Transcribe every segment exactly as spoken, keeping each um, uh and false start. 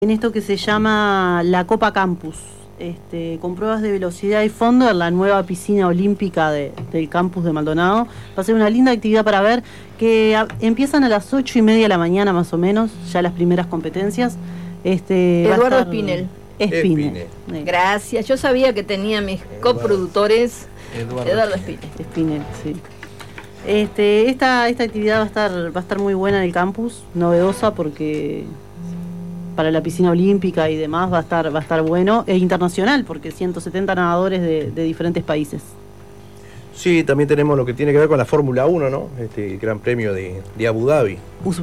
en esto que se llama la Copa Campus, este, con pruebas de velocidad y fondo en la nueva piscina olímpica de, del campus de Maldonado. Va a ser una linda actividad para ver, que a, empiezan a las ocho y media de la mañana más o menos, ya las primeras competencias. Este, Eduardo Espinel. Espinel. Gracias, yo sabía que tenía mis Eduardo, coproductores. Eduardo, Eduardo Espinel. Espinel, sí. Este, esta, esta actividad va a estar, va a estar muy buena en el campus, novedosa porque para la piscina olímpica y demás va a estar, va a estar bueno, e internacional porque ciento setenta nadadores de, de diferentes países. Sí, también tenemos lo que tiene que ver con la Fórmula uno, ¿no? Este Gran Premio de, de Abu Dhabi.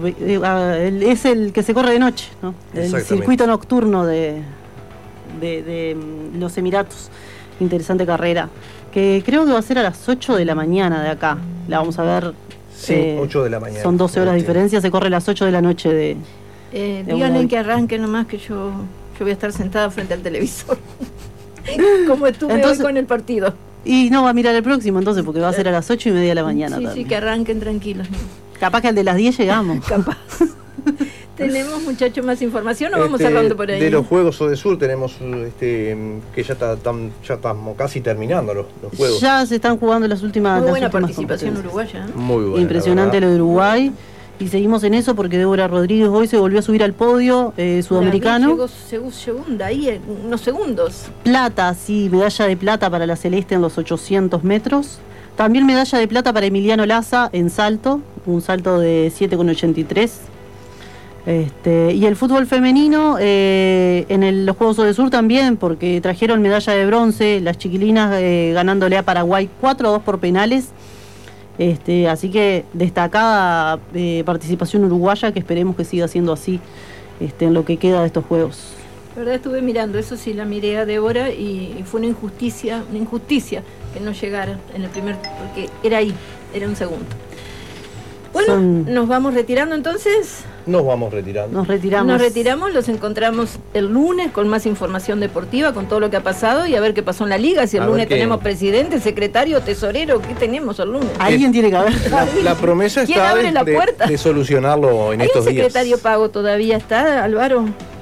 Es el que se corre de noche, ¿no? El circuito nocturno de, de, de los Emiratos. Interesante carrera, que creo que va a ser a las ocho de la mañana de acá. La vamos a ver. Sí, eh, ocho de la mañana. Son doce horas de diferencia, se corre a las ocho de la noche de... Eh, de díganle que arranque nomás, que yo, yo voy a estar sentada frente al televisor. Como estuve entonces, hoy con el partido. Y no va a mirar el próximo entonces, porque va a ser a las ocho y media de la mañana. Sí, también. Sí, que arranquen tranquilos, ¿no? Capaz que al de las diez llegamos. Capaz. ¿Tenemos, muchachos, más información o este, vamos cerrando por ahí? De los Juegos Odesur tenemos este, que ya, está, tam, ya estamos casi terminando los, los Juegos. Ya se están jugando las últimas. Muy buena las últimas participación uruguaya, ¿no? Muy buena. Impresionante lo de Uruguay. Y seguimos en eso porque Débora Rodríguez hoy se volvió a subir al podio eh, sudamericano. Llegó, llegó segunda ahí, unos segundos. Plata, sí, medalla de plata para la Celeste en los ochocientos metros. También medalla de plata para Emiliano Laza en salto, un salto de siete coma ochenta y tres. Este, y el fútbol femenino eh, en el, los Juegos Odesur también, porque trajeron medalla de bronce, las chiquilinas eh, ganándole a Paraguay cuatro a dos por penales. Este, así que destacada eh, participación uruguaya, que esperemos que siga siendo así este, en lo que queda de estos Juegos. La verdad estuve mirando, eso sí, la miré a Débora y, y fue una injusticia, una injusticia que no llegara en el primer, porque era ahí, era un segundo. Bueno, Son... ¿nos vamos retirando entonces? Nos vamos retirando. Nos retiramos. Nos retiramos, los encontramos el lunes con más información deportiva, con todo lo que ha pasado y a ver qué pasó en la liga. Si el a lunes tenemos presidente, secretario, tesorero, ¿qué tenemos el lunes? Alguien tiene que haber. La, la promesa está abre de, la puerta? De, de solucionarlo en estos días. ¿El secretario Pago todavía está, Álvaro?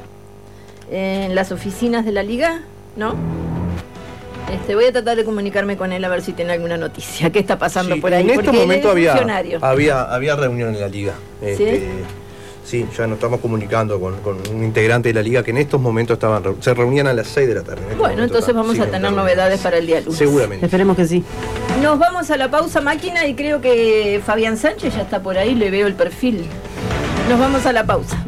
¿En las oficinas de la liga? ¿No? Este, voy a tratar de comunicarme con él a ver si tiene alguna noticia. ¿Qué está pasando sí, por ahí? En este porque momento había, había, había reunión en la liga. Este, ¿sí? Sí, ya nos estamos comunicando con, con un integrante de la liga que en estos momentos estaban se reunían a las seis de la tarde. Este bueno, entonces está, vamos a tener novedades para el día lunes. Seguramente. Esperemos que sí. Nos vamos a la pausa máquina y creo que Fabián Sánchez ya está por ahí, le veo el perfil. Nos vamos a la pausa.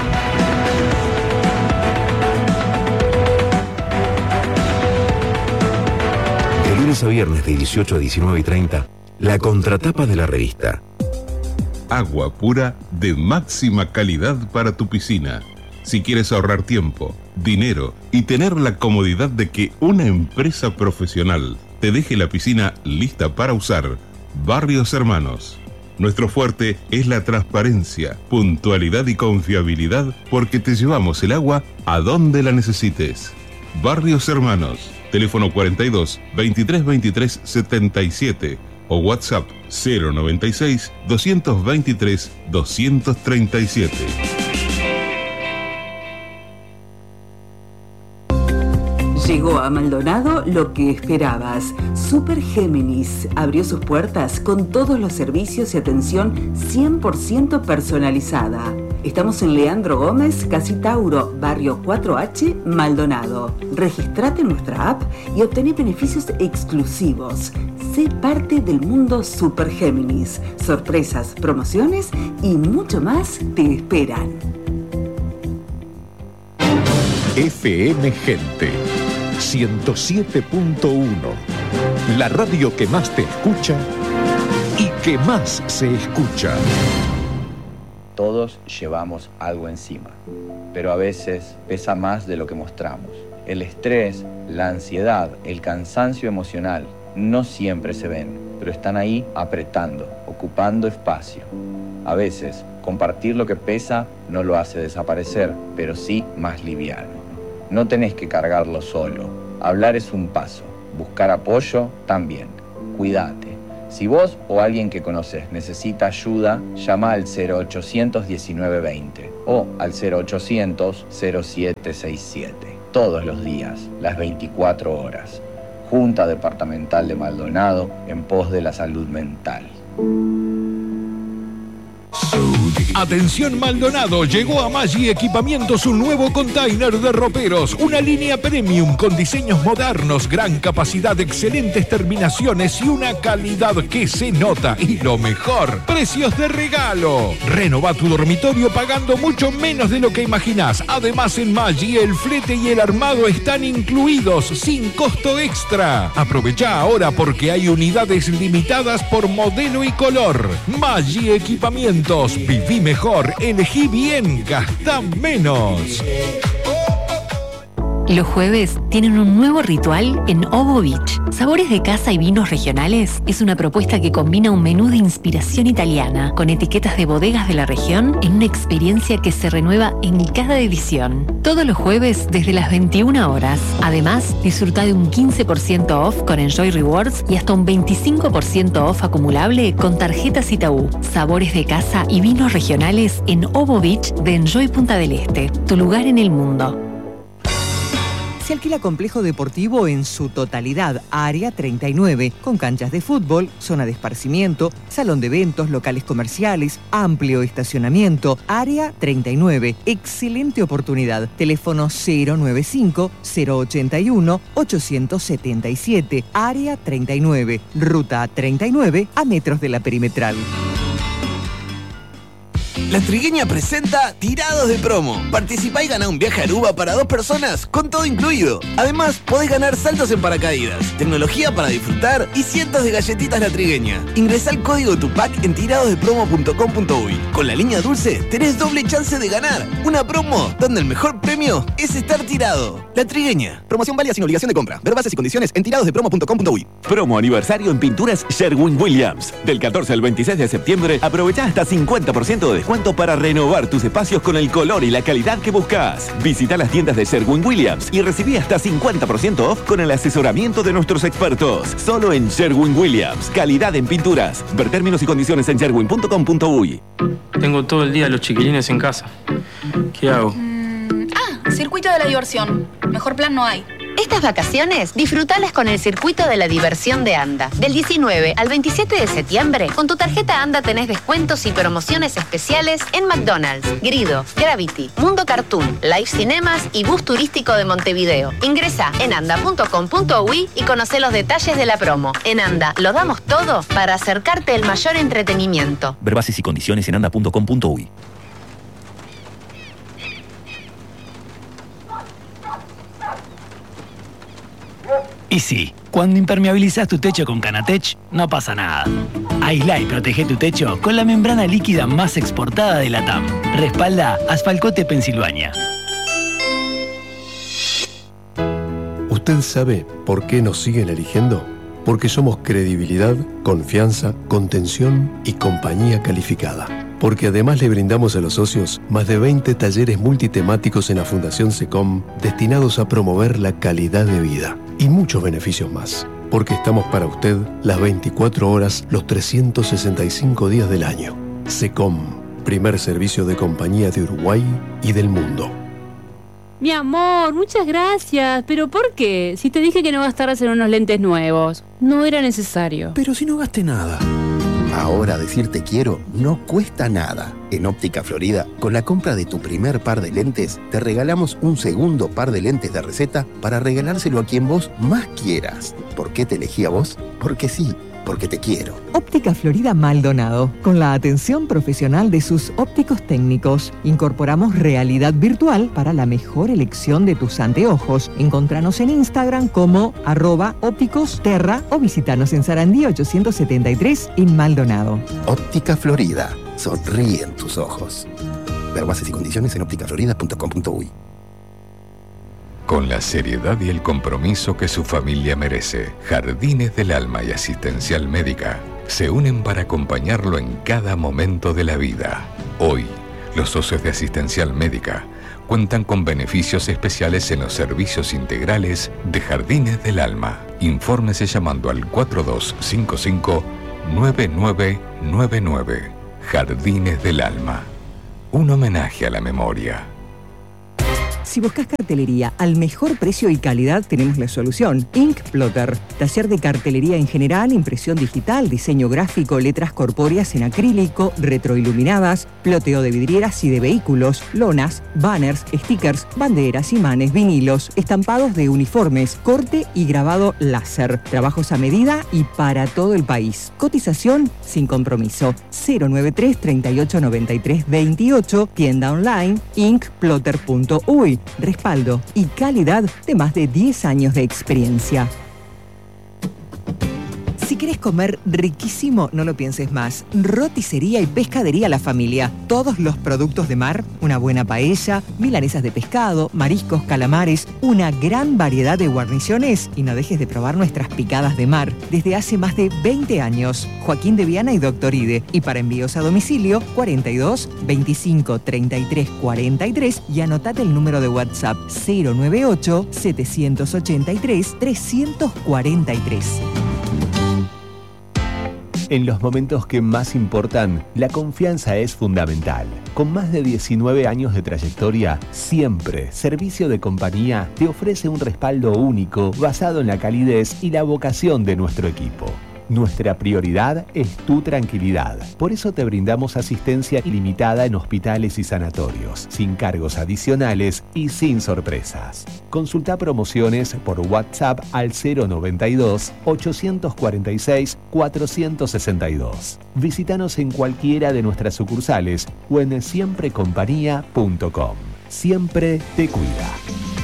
De lunes a viernes de dieciocho a diecinueve y treinta, la contratapa de la revista. Agua pura de máxima calidad para tu piscina. Si quieres ahorrar tiempo, dinero y tener la comodidad de que una empresa profesional te deje la piscina lista para usar, Barrios Hermanos. Nuestro fuerte es la transparencia, puntualidad y confiabilidad porque te llevamos el agua a donde la necesites. Barrios Hermanos. Teléfono cuarenta y dos, veintitrés veintitrés setenta y siete o WhatsApp cero noventa y seis, doscientos veintitrés, doscientos treinta y siete. Llegó a Maldonado lo que esperabas. Super Géminis abrió sus puertas con todos los servicios y atención cien por ciento personalizada. Estamos en Leandro Gómez, Casi Tauro, barrio cuatro H, Maldonado. Registrate en nuestra app y obtené beneficios exclusivos. Sé parte del mundo Super Géminis. Sorpresas, promociones y mucho más te esperan. F M Gente ciento siete punto uno, la radio que más te escucha y que más se escucha. Todos llevamos algo encima, pero a veces pesa más de lo que mostramos. El estrés, la ansiedad, el cansancio emocional no siempre se ven, pero están ahí apretando, ocupando espacio. A veces, compartir lo que pesa no lo hace desaparecer, pero sí más liviano. No tenés que cargarlo solo. Hablar es un paso. Buscar apoyo también. Cuídate. Si vos o alguien que conoces necesita ayuda, llama al cero ochocientos diecinueve veinte. o al cero ochocientos cero siete sesenta y siete. Todos los días, las veinticuatro horas. Junta Departamental de Maldonado en pos de la salud mental. Atención Maldonado, llegó a Maggi Equipamientos un nuevo container de roperos, una línea premium con diseños modernos, gran capacidad, excelentes terminaciones y una calidad que se nota. Y lo mejor, precios de regalo. Renova tu dormitorio pagando mucho menos de lo que imaginás. Además en Maggi el flete y el armado están incluidos sin costo extra. Aprovecha ahora porque hay unidades limitadas por modelo y color. Maggi Equipamientos, viví mejor, elegí bien, gastá menos. Los jueves tienen un nuevo ritual en Ovo Beach. Sabores de casa y vinos regionales es una propuesta que combina un menú de inspiración italiana con etiquetas de bodegas de la región en una experiencia que se renueva en cada edición. Todos los jueves desde las veintiuna horas. Además, disfruta de un quince por ciento off con Enjoy Rewards y hasta un veinticinco por ciento off acumulable con tarjetas Itaú. Sabores de casa y vinos regionales en Ovo Beach de Enjoy Punta del Este. Tu lugar en el mundo. Se alquila complejo deportivo en su totalidad, Área treinta y nueve, con canchas de fútbol, zona de esparcimiento, salón de eventos, locales comerciales, amplio estacionamiento. Área treinta y nueve, excelente oportunidad. Teléfono cero noventa y cinco, cero ochenta y uno, ochocientos setenta y siete. Área treinta y nueve, Ruta treinta y nueve, a metros de la perimetral. La Trigueña presenta Tirados de Promo. Participá y gana un viaje a Aruba para dos personas con todo incluido. Además, podés ganar saltos en paracaídas, tecnología para disfrutar y cientos de galletitas La Trigueña. Ingresá el código Tupac en tirados de promo punto com punto uy. Con la línea dulce tenés doble chance de ganar. Una promo donde el mejor premio es estar tirado. La Trigueña. Promoción válida sin obligación de compra. Ver bases y condiciones en tirados de promo punto com punto uy. Promo aniversario en pinturas Sherwin-Williams. Del catorce al veintiséis de septiembre, aprovecha hasta cincuenta por ciento de descuento para renovar tus espacios con el color y la calidad que buscas. Visita las tiendas de Sherwin-Williams y recibí hasta cincuenta por ciento off con el asesoramiento de nuestros expertos. Solo en Sherwin-Williams. Calidad en pinturas. Ver términos y condiciones en sherwin punto com punto uy. Tengo todo el día los chiquilines en casa. ¿Qué hago? Mm, ah, circuito de la diversión. Mejor plan no hay. Estas vacaciones, disfrutalas con el Circuito de la Diversión de ANDA. Del diecinueve al veintisiete de septiembre, con tu tarjeta ANDA tenés descuentos y promociones especiales en McDonald's, Grido, Gravity, Mundo Cartoon, Live Cinemas y Bus Turístico de Montevideo. Ingresa en anda punto com punto uy y conoce los detalles de la promo. En ANDA lo damos todo para acercarte el mayor entretenimiento. Ver bases y condiciones en anda punto com punto uy. Y sí, cuando impermeabilizas tu techo con Canatech, no pasa nada. Aislá y protege tu techo con la membrana líquida más exportada de la T A M. Respalda Asfalcote Pensilvania. ¿Usted sabe por qué nos siguen eligiendo? Porque somos credibilidad, confianza, contención y compañía calificada. Porque además le brindamos a los socios más de veinte talleres multitemáticos en la Fundación SECOM destinados a promover la calidad de vida y muchos beneficios más. Porque estamos para usted las veinticuatro horas, los trescientos sesenta y cinco días del año. SECOM, primer servicio de compañía de Uruguay y del mundo. Mi amor, muchas gracias. ¿Pero por qué? Si te dije que no gastaras en unos lentes nuevos. No era necesario. Pero si no gasté nada. Ahora decir te quiero no cuesta nada. En Óptica Florida, con la compra de tu primer par de lentes, te regalamos un segundo par de lentes de receta para regalárselo a quien vos más quieras. ¿Por qué te elegí a vos? Porque sí, porque te quiero. Óptica Florida Maldonado, con la atención profesional de sus ópticos técnicos. Incorporamos realidad virtual para la mejor elección de tus anteojos. Encontranos en Instagram como arroba ópticos terra o visitanos en Sarandí ochocientos setenta y tres en Maldonado. Óptica Florida, sonríen tus ojos. Ver bases y condiciones en óptica florida punto com punto uy. Con la seriedad y el compromiso que su familia merece, Jardines del Alma y Asistencial Médica se unen para acompañarlo en cada momento de la vida. Hoy, los socios de Asistencial Médica cuentan con beneficios especiales en los servicios integrales de Jardines del Alma. Infórmese llamando al cuatro dos cinco cinco, nueve nueve nueve nueve. Jardines del Alma. Un homenaje a la memoria. Si buscas cartelería al mejor precio y calidad, tenemos la solución. Ink Plotter. Taller de cartelería en general, impresión digital, diseño gráfico, letras corpóreas en acrílico, retroiluminadas, ploteo de vidrieras y de vehículos, lonas, banners, stickers, banderas, imanes, vinilos, estampados de uniformes, corte y grabado láser. Trabajos a medida y para todo el país. Cotización sin compromiso. cero noventa y tres, treinta y ocho, noventa y tres, veintiocho. Tienda online ink plotter punto uy. Respaldo y calidad de más de diez años de experiencia. Si querés comer riquísimo, no lo pienses más. Roticería y pescadería La Familia. Todos los productos de mar, una buena paella, milanesas de pescado, mariscos, calamares, una gran variedad de guarniciones y no dejes de probar nuestras picadas de mar. Desde hace más de veinte años. Joaquín de Viana y Doctor Ide. Y para envíos a domicilio, cuarenta y dos, veinticinco, treinta y tres, cuarenta y tres y anotate el número de WhatsApp cero noventa y ocho, setecientos ochenta y tres, trescientos cuarenta y tres. En los momentos que más importan, la confianza es fundamental. Con más de diecinueve años de trayectoria, siempre Servicio de Compañía te ofrece un respaldo único basado en la calidez y la vocación de nuestro equipo. Nuestra prioridad es tu tranquilidad. Por eso te brindamos asistencia ilimitada en hospitales y sanatorios, sin cargos adicionales y sin sorpresas. Consulta promociones por WhatsApp al cero noventa y dos, ochocientos cuarenta y seis, cuatrocientos sesenta y dos. Visítanos en cualquiera de nuestras sucursales o en siempre compañía punto com. Siempre te cuida.